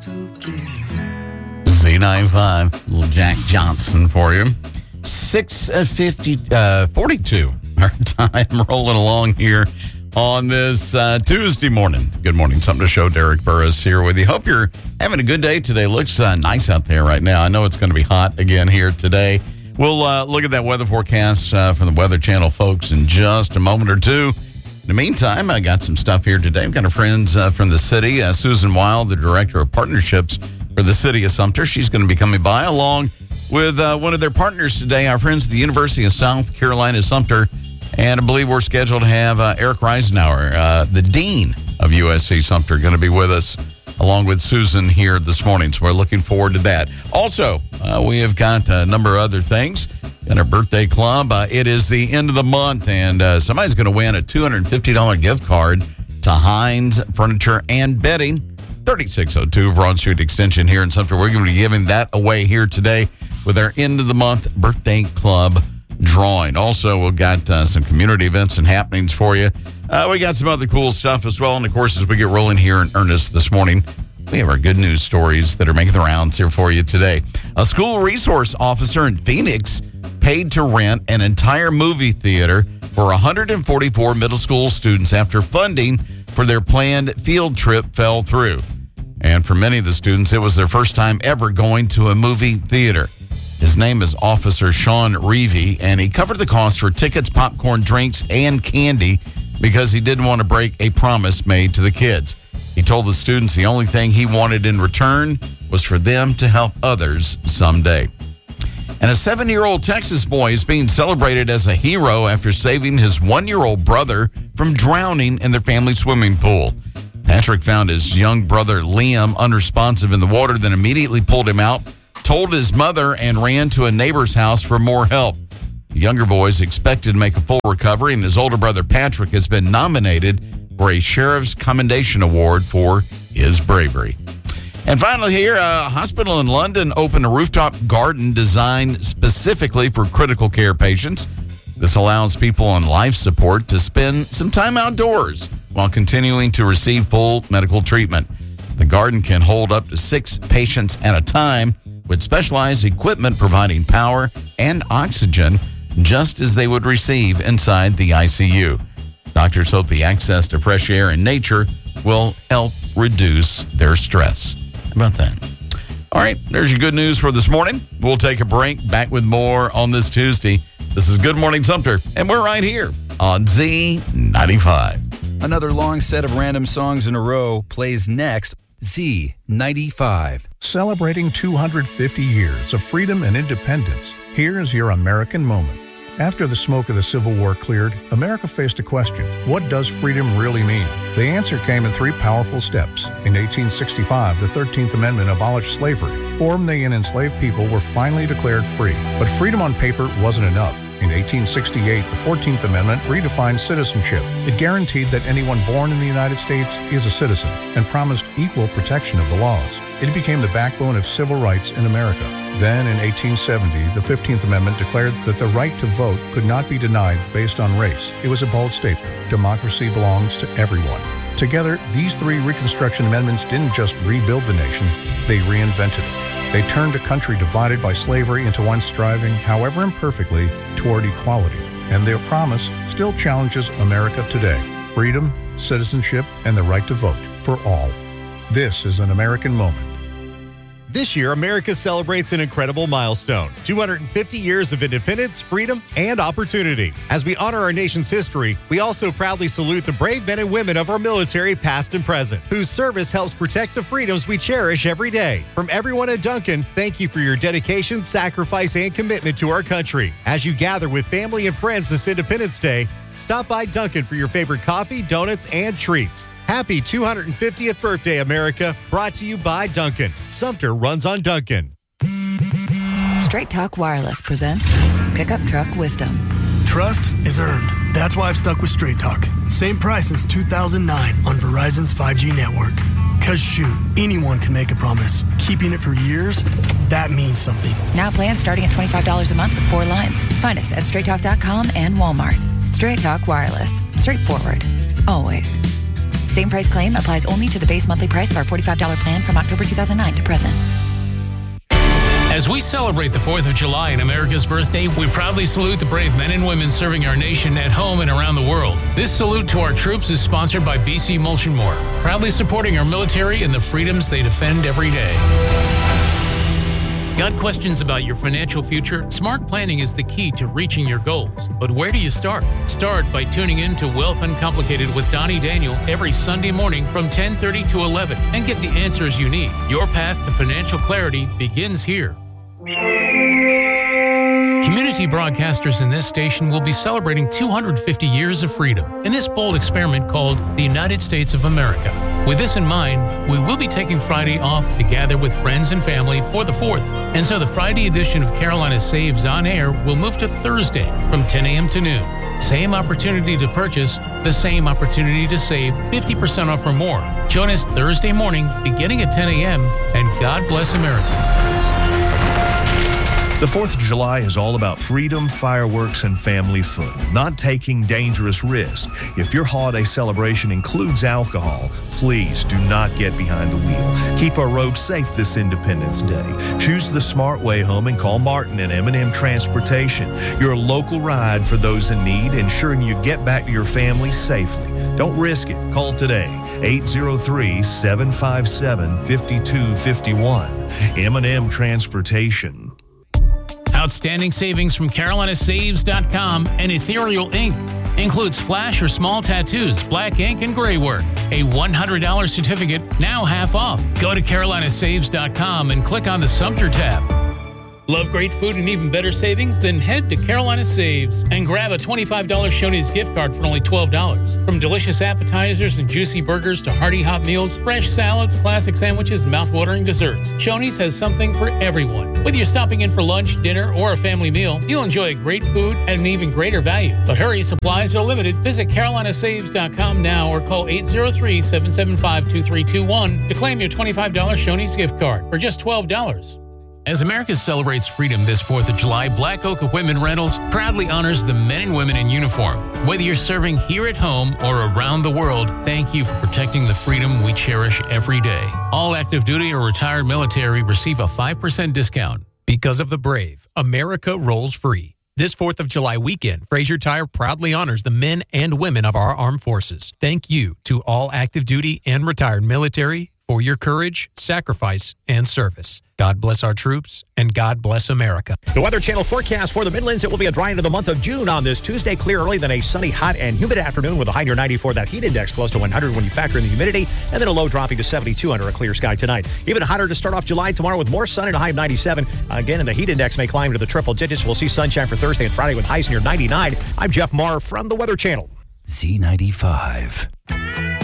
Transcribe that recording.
Z95, little Jack Johnson for you. 6:42. Our time rolling along here on this Tuesday morning. Good morning. Something to show. Derek Burris here with you. Hope you're having a good day today. Looks nice out there right now. I know it's going to be hot again here today. We'll look at that weather forecast from the Weather Channel folks in just a moment or two. In the meantime, I got some stuff here today. I've got our friends from the city. Susan Wild, the Director of Partnerships for the City of Sumter. She's going to be coming by along with one of their partners today, our friends at the University of South Carolina, Sumter. And I believe we're scheduled to have Eric Reisenauer, the Dean of USC Sumter, going to be with us along with Susan here this morning. So we're looking forward to that. Also, we have got a number of other things in our birthday club. It is the end of the month, and somebody's going to win a $250 gift card to Hines Furniture and Bedding, 3602 Broad Street Extension here in Sumter. We're going to be giving that away here today with our end of the month birthday club drawing. Also, we've got some community events and happenings for you. We got some other cool stuff as well. And of course, as we get rolling here in earnest this morning, we have our good news stories that are making the rounds here for you today. A school resource officer in Phoenix paid to rent an entire movie theater for 144 middle school students after funding for their planned field trip fell through. And for many of the students, it was their first time ever going to a movie theater. His name is Officer Sean Reevey, and he covered the cost for tickets, popcorn, drinks, and candy because he didn't want to break a promise made to the kids. He told the students the only thing he wanted in return was for them to help others someday. And a 7-year-old Texas boy is being celebrated as a hero after saving his 1-year-old brother from drowning in their family swimming pool. Patrick found his young brother Liam unresponsive in the water, then immediately pulled him out, told his mother, and ran to a neighbor's house for more help. The younger boy is expected to make a full recovery, and his older brother Patrick has been nominated for a Sheriff's Commendation Award for his bravery. And finally here, a hospital in London opened a rooftop garden designed specifically for critical care patients. This allows people on life support to spend some time outdoors while continuing to receive full medical treatment. The garden can hold up to 6 patients at a time with specialized equipment providing power and oxygen just as they would receive inside the ICU. Doctors hope the access to fresh air and nature will help reduce their stress. How about that? All right, there's your good news for this morning. We'll take a break. Back with more on this Tuesday. This is Good Morning Sumter, and we're right here on Z95. Another long set of random songs in a row plays next. Z95. Celebrating 250 years of freedom and independence, here's your American moment. After the smoke of the Civil War cleared, America faced a question. What does freedom really mean? The answer came in 3 powerful steps. In 1865, the 13th Amendment abolished slavery. 4 million enslaved people were finally declared free. But freedom on paper wasn't enough. In 1868, the 14th Amendment redefined citizenship. It guaranteed that anyone born in the United States is a citizen and promised equal protection of the laws. It became the backbone of civil rights in America. Then, in 1870, the 15th Amendment declared that the right to vote could not be denied based on race. It was a bold statement. Democracy belongs to everyone. Together, these 3 Reconstruction Amendments didn't just rebuild the nation, they reinvented it. They turned a country divided by slavery into one striving, however imperfectly, toward equality. And their promise still challenges America today. Freedom, citizenship, and the right to vote for all. This is an American moment. This year, America celebrates an incredible milestone, 250 years of independence, freedom, and opportunity. As we honor our nation's history, we also proudly salute the brave men and women of our military, past and present, whose service helps protect the freedoms we cherish every day. From everyone at Dunkin', thank you for your dedication, sacrifice, and commitment to our country. As you gather with family and friends this Independence Day, stop by Dunkin' for your favorite coffee, donuts, and treats. Happy 250th birthday, America. Brought to you by Dunkin'. Sumter runs on Dunkin'. Straight Talk Wireless presents Pickup Truck Wisdom. Trust is earned. That's why I've stuck with Straight Talk. Same price since 2009 on Verizon's 5G network. Because shoot, anyone can make a promise. Keeping it for years, that means something. Now plans starting at $25 a month with 4 lines. Find us at straighttalk.com and Walmart. Straight Talk Wireless. Straightforward. Always. Same price claim applies only to the base monthly price of our $45 plan from October 2009 to present. As we celebrate the 4th of July and America's birthday, we proudly salute the brave men and women serving our nation at home and around the world. This salute to our troops is sponsored by BC Mulch & More, proudly supporting our military and the freedoms they defend every day. Got questions about your financial future? Smart planning is the key to reaching your goals. But where do you start? Start by tuning in to Wealth Uncomplicated with Donnie Daniel every Sunday morning from 10:30 to 11 and get the answers you need. Your path to financial clarity begins here. Community broadcasters in this station will be celebrating 250 years of freedom in this bold experiment called the United States of America. With this in mind, we will be taking Friday off to gather with friends and family for the 4th. And so the Friday edition of Carolina Saves on Air will move to Thursday from 10 a.m. to noon. Same opportunity to purchase, the same opportunity to save 50% off or more. Join us Thursday morning beginning at 10 a.m. and God bless America. The 4th of July is all about freedom, fireworks, and family fun, not taking dangerous risks. If your holiday celebration includes alcohol, please do not get behind the wheel. Keep our roads safe this Independence Day. Choose the smart way home and call Martin and M&M Transportation, your local ride for those in need, ensuring you get back to your family safely. Don't risk it. Call today, 803-757-5251. M&M Transportation. Outstanding savings from CarolinaSaves.com and Ethereal Ink. Includes flash or small tattoos, black ink, and gray work. A $100 certificate, now half off. Go to CarolinaSaves.com and click on the Sumter tab. Love great food and even better savings? Then head to Carolina Saves and grab a $25 Shoney's gift card for only $12. From delicious appetizers and juicy burgers to hearty hot meals, fresh salads, classic sandwiches, and mouth-watering desserts, Shoney's has something for everyone. Whether you're stopping in for lunch, dinner, or a family meal, you'll enjoy great food at an even greater value. But hurry, supplies are limited. Visit CarolinaSaves.com now or call 803-775-2321 to claim your $25 Shoney's gift card for just $12. As America celebrates freedom this 4th of July, Black Oak Equipment Rentals proudly honors the men and women in uniform. Whether you're serving here at home or around the world, thank you for protecting the freedom we cherish every day. All active duty or retired military receive a 5% discount. Because of the brave, America rolls free. This 4th of July weekend, Fraser Tire proudly honors the men and women of our armed forces. Thank you to all active duty and retired military for your courage, sacrifice, and service. God bless our troops, and God bless America. The Weather Channel forecast for the Midlands. It will be a dry end of the month of June on this Tuesday. Clear early, then a sunny, hot, and humid afternoon with a high near 94. That heat index close to 100 when you factor in the humidity, and then a low dropping to 72 under a clear sky tonight. Even hotter to start off July tomorrow with more sun and a high of 97. Again, and the heat index may climb to the triple digits. We'll see sunshine for Thursday and Friday with highs near 99. I'm Jeff Marr from the Weather Channel. Z95.